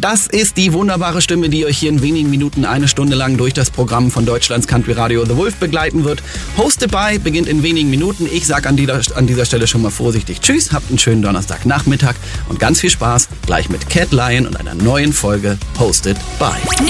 Das ist die wunderbare Stimme, die euch hier in wenigen Minuten eine Stunde lang durch das Programm von Deutschlands Country Radio The Wolf begleiten wird. Hosted by beginnt in wenigen Minuten. Ich sage an dieser Stelle schon mal vorsichtig Tschüss, habt einen schönen Donnerstagnachmittag und ganz viel Spaß gleich mit Cat Lion und einer neuen Folge Hosted by.